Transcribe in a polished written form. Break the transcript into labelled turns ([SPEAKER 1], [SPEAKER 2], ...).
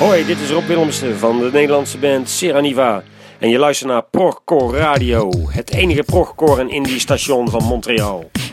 [SPEAKER 1] Hoi, dit is Rob Willemsen van de Nederlandse band Seraniva. En je luistert naar Progcore Radio, het enige progcore en indie station van Montreal.